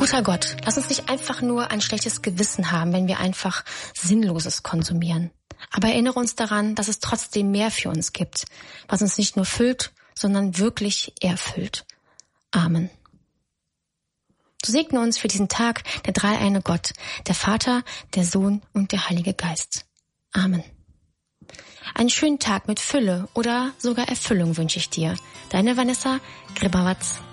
Guter Gott, lass uns nicht einfach nur ein schlechtes Gewissen haben, wenn wir einfach Sinnloses konsumieren. Aber erinnere uns daran, dass es trotzdem mehr für uns gibt, was uns nicht nur füllt, sondern wirklich erfüllt. Amen. So segne uns für diesen Tag der dreieine Gott, der Vater, der Sohn und der Heilige Geist. Amen. Einen schönen Tag mit Fülle oder sogar Erfüllung wünsche ich dir. Deine Vanessa Gribawatz.